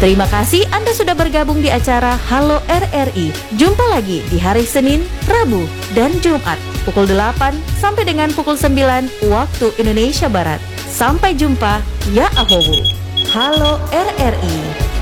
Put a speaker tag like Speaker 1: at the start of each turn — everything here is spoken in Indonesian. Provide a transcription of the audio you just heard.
Speaker 1: Terima kasih Anda sudah bergabung di acara Halo RRI. Jumpa lagi di hari Senin, Rabu, dan Jumat pukul 8 sampai dengan pukul 9 waktu Indonesia Barat. Sampai jumpa, ya ahowu. Halo RRI.